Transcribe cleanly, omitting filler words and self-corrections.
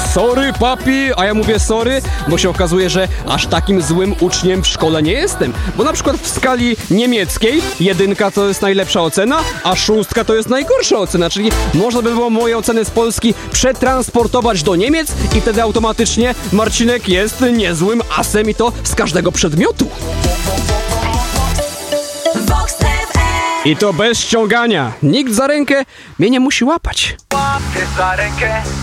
sorry papi, a ja mówię sorry, bo się okazuje, że aż takim złym uczniem w szkole nie jestem. Bo na przykład w skali niemieckiej 1 to jest najlepsza ocena, a 6 to jest najgorsza ocena, czyli można by było moje oceny z Polski przetransportować do Niemiec i wtedy automatycznie Marcinek jest niezłym asem i to z każdego przedmiotu. I to bez ściągania. Nikt za rękę mnie nie musi łapać. Łapie za rękę.